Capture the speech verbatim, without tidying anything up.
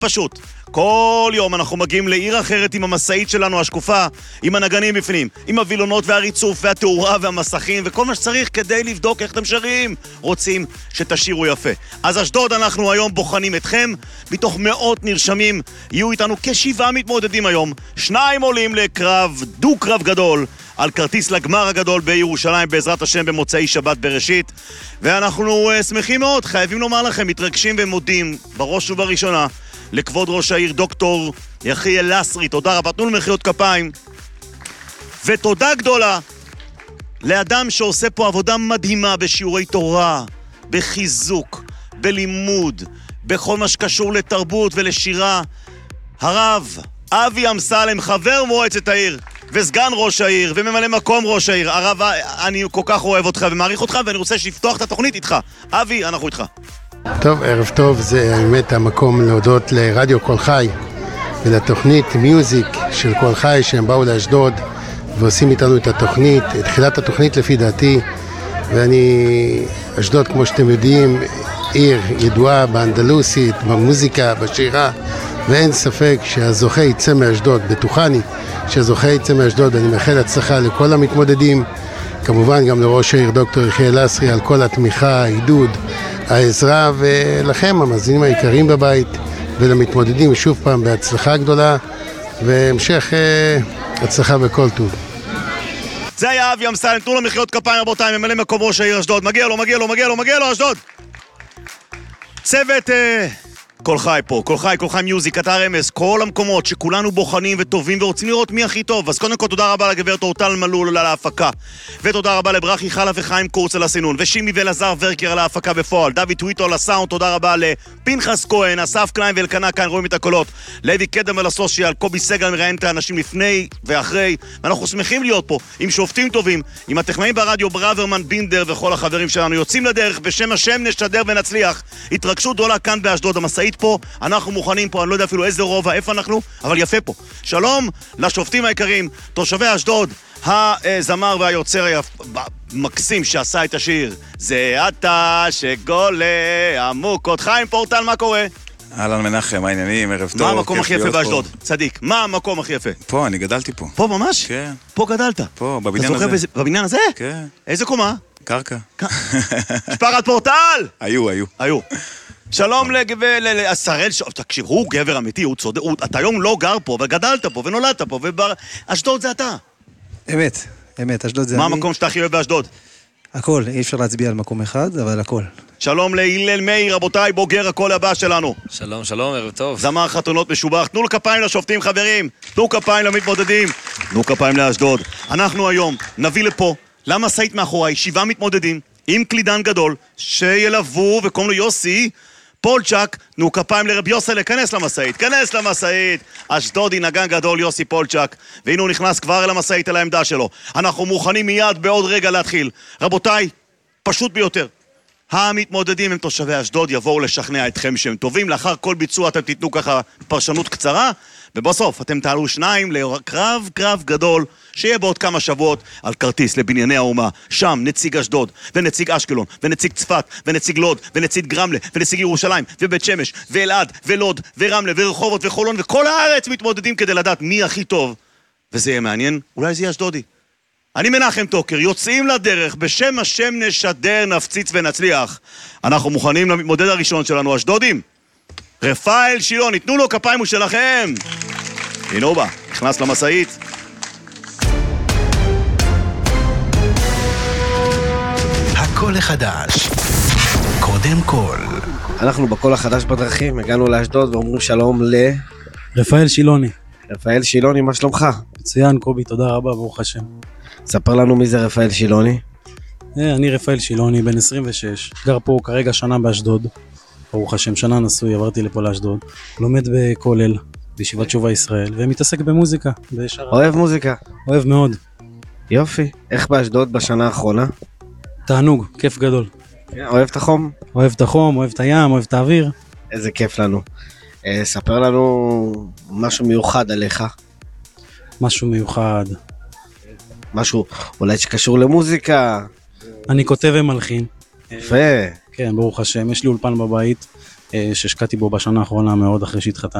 פשוט. כל יום אנחנו מגיעים לעיר אחרת עם המסעית שלנו השקופה, עם הנגנים בפנים, עם הווילונות והריצוף והתאורה והמסכים וכל מה שצריך כדי לבדוק איך אתם שרים. רוצים שתשירו יפה. אז אשדוד, אנחנו היום בוחנים אתכם. מתוך מאות נרשמים יהיו איתנו כשבעה מתמודדים היום. שניים עולים לקרב, דו קרב גדול, על כרטיס לגמר הגדול בירושלים בעזרת השם במוצאי שבת בראשית. ואנחנו uh, שמחים מאוד, חייבים לומר לכם, מתרגשים ומודים בראש ובראשונה לכבוד ראש העיר דוקטור יחיאל לסרי. תודה רבה, תנו למחיאות כפיים. ותודה גדולה לאדם שעושה פה עבודה מדהימה בשיעורי תורה, בחיזוק, בלימוד, בכל מה שקשור לתרבות ולשירה. הרב אבי אמסלם, חבר מועצת העיר וסגן ראש העיר וממלא מקום ראש העיר. הרב, אני כל כך אוהב אותך ומעריך אותך, ואני רוצה לפתוח את התוכנית איתך. אבי, אנחנו איתך. טוב, ערב טוב. זה באמת המקום להודות לרדיו קול חי ולתוכנית מיוזיק של קול חי שהם באו לאשדוד ועושים איתנו את התוכנית, את תחילת התוכנית לפי דעתי. ואני, אשדוד כמו שאתם יודעים, עיר ידועה באנדלוסית, במוזיקה, בשירה, ואין ספק שהזוכה יצא מאשדוד. בטוחני שהזוכה יצא מאשדוד. אני מאחל הצלחה לכל המתמודדים, כמובן גם לראש העיר דוקטור יחיאל לסרי על כל התמיכה, העידוד, העזרה, ולכם המאזינים העיקריים בבית ולמתמודדים שוב פעם בהצלחה גדולה והמשך אה, הצלחה בכל טוב. זה היה אבי אמסלם, תנו לו מחיאות כפיים רבותיי, ממלא מקום ראש העיר אשדוד. מגיע לו, מגיע לו, מגיע לו, מגיע לו אשדוד. צוות אה, קול חי פה, קול חי, קול חי מיוזיק, אתר אמס, כל המקומות שכולנו בוחנים וטובים ורוצים לראות מי הכי טוב. אז קודם כל תודה רבה לגברת אורטל מלול על ההפקה, ותודה רבה לברכי חלה וחיים קורץ על הסינון, ושימי ולזר ורקר על ההפקה בפועל, דוד טוויטו על הסאונד, תודה רבה לפנחס כהן, אסף קליין ואלקנה כאן, רואים את הקולות, לוי קדם על הסושיאל, קובי סגל מראיין את האנשים לפני ואחרי, ואנחנו שמחים להיות פה עם שופטים טובים, עם הטכנאים ברדיו ברוורמן, בינדר וכל החברים שלנו. יוצאים לדרך, בשם השם נשתדר ונצליח. התרגשות גדולה כאן באשדוד, המסעית פה, אנחנו מוכנים פה, אני לא יודע אפילו איזה רובע, איפה אנחנו, אבל יפה פה. שלום לשופטים היקרים, תושבי אשדוד, הזמר והיוצר המקסים שעשה את השיר, זה אתה שגולה עמוקות. חיים פורטל, מה קורה? אהלן מנחם, העניינים, ערב טוב. מה המקום הכי יפה באשדוד? צדיק, מה המקום הכי יפה? פה, אני גדלתי פה. פה ממש? כן. פה גדלת? פה, בבניין הזה. אתה זוכר בבניין הזה? כן. איזה קומה? קרקע. משפחת פורטל! היו, היו. היו. שלום לגבר, שראל, תקשיב, הוא גבר אמיתי, הוא צודק, אתה היום לא גר פה, וגדלת פה, ונולדת פה, ואשדוד זה אתה. אמת, אמת, אשדוד זה אני. מה המקום שאתה הכי אוהב באשדוד? הכל, אי אפשר להצביע על מקום אחד, אבל הכל. שלום להילל מאיר, רבותיי, בוגר הקול הבא שלנו. שלום, שלום, ערב טוב. זמר חתונות משובח. תנו כפיים לשופטים, חברים. תנו כפיים למתמודדים. תנו כפיים לאשדוד. אנחנו היום נביא לפה, למה סעית מאחוריי, שבעה מתמודדים, עם קלידן גדול, שילוו וקוראים לו יוסי פולצ'ק. תנו כפיים לרב יוסי, לכנס למסעית, כנס למסעית. אשדודי נגן גדול יוסי פולצ'ק, והנה הוא נכנס כבר אל המסעית, אל העמדה שלו. אנחנו מוכנים מיד בעוד רגע להתחיל. רבותיי, פשוט ביותר, המתמודדים הם תושבי אשדוד, יבואו לשכנע אתכם שהם טובים. לאחר כל ביצוע אתם תיתנו ככה פרשנות קצרה, ובסוף אתם תעלו שניים לקרב קרב גדול שיהיה בעוד כמה שבועות על כרטיס לבנייני האומה. שם נציג אשדוד ונציג אשקלון ונציג צפת ונציג לוד ונציג גרמלה ונציג ירושלים ובית שמש ואלעד ולוד ורמלה ורחובות וחולון וכל הארץ מתמודדים כדי לדעת מי הכי טוב, וזה יהיה מעניין. אולי זה יהיה אשדודי. אני מנחם טוקר, יוצאים לדרך, בשם השם נשדר, נפציץ ונצליח. אנחנו מוכנים למתמודד הראשון שלנו, אשדודים. רפאל שילוני, תנו לו כפיים הוא שלכם. הנה הוא בא, נכנס למסעית. הקול החדש, קודם כל. אנחנו בקול החדש בדרכים, הגענו לאשדוד ואומרים שלום ל... רפאל שילוני. רפאל שילוני, מה שלומך? מצוין קובי, תודה רבה, ברוך השם. ספר לנו מי זה רפאל שילוני. אני רפאל שילוני, בן עשרים ושש, גר פה כרגע שנה באשדוד, ברוך השם, שנה נשוי, עברתי לפה לאשדוד, לומד בכולל, בישיבת שובה ישראל, ומתעסק במוזיקה. בשאר... אוהב מוזיקה? אוהב מאוד. יופי, איך באשדוד בשנה האחרונה? תענוג, כיף גדול. אוהב את החום? אוהב את החום, אוהב את הים, אוהב את האוויר. איזה כיף לנו. אה, ספר לנו משהו מיוחד עליך. משהו מיוחד. משהו אולי שקשור למוזיקה. אני כותב ומלחין. יפה. כן, ברוך השם, יש לי אולפן בבית, אה, שהשקעתי בו בשנה האחרונה מאוד אחרי שהתחתנתי.